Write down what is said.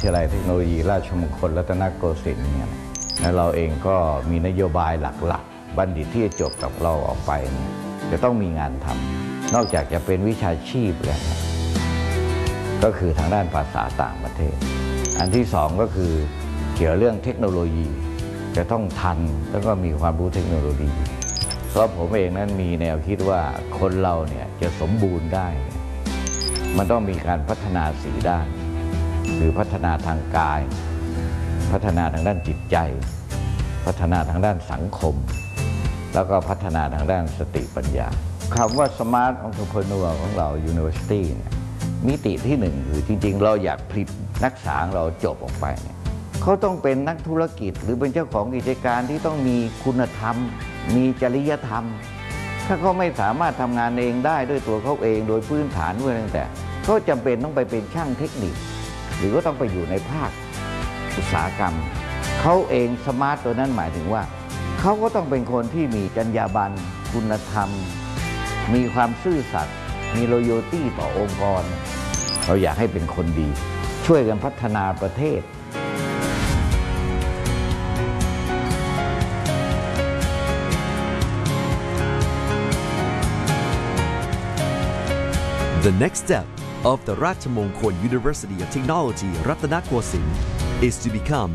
ยาลัยเทคโนโลยีราชมงคลรัตนโกสินทร์เนี่ยและเราเองก็มีนโยบายหลักๆบัณฑิตที่จะจบกับเราออกไปจะต้องมีงานทำนอกจากจะเป็นวิชาชีพแล้วก็คือทางด้านภาษาต่างประเทศอันที่สองก็คือเกี่ยวเรื่องเทคโนโลยีจะต้องทันแล้วก็มีความรู้เทคโนโลยีเพราะผมเองนั้นมีแนวคิดว่าคนเราเนี่ยจะสมบูรณ์ได้มันต้องมีการพัฒนา4 ด้านคือพัฒนาทางกายพัฒนาทางด้านจิตใจพัฒนาทางด้านสังคมแล้วก็พัฒนาทางด้านสติปัญญาคำว่า Smart Entrepreneur ของเรา University เนี่ยมิติที่1คือจริงๆเราอยากผลิตนักศึกษาเราจบออกไปเนี่ยเขาต้องเป็นนักธุรกิจหรือเป็นเจ้าของกิจการที่ต้องมีคุณธรรมมีจริยธรรมถ้าเขาไม่สามารถทำงานเองได้ด้วยตัวเขาเองโดยพื้นฐานด้วยตั้งแต่เขาจำเป็นต้องไปเป็นช่างเทคนิคหรือก็ต้องไปอยู่ในภาคอุตสาหกรรมเขาเองสมาร์ทตัวนั้นหมายถึงว่าเขาก็ต้องเป็นคนที่มีจรรยาบรรณคุณธรรมมีความซื่อสัตย์มี loyalty ต่อองค์กรเราอยากให้เป็นคนดีช่วยกันพัฒนาประเทศ The next step of the Rajamongkol University of Technology Ratanakosin is to become